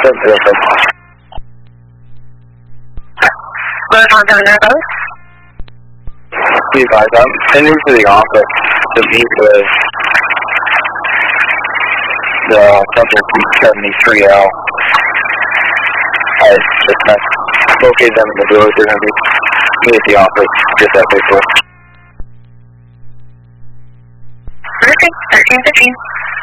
Road 170. Be advised, I'm sending to the office to meet with the subject 73L. I just located them in the village. They're going to meet at the office to get that paperwork. Okay, 1315.